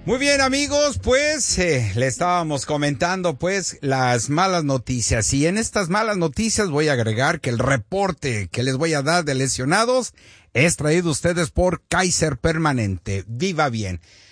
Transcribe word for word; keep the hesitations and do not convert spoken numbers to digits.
Muy bien, amigos, pues eh, le estábamos comentando pues las malas noticias, y en estas malas noticias voy a agregar que el reporte que les voy a dar de lesionados es traído a ustedes por Kaiser Permanente. Viva bien.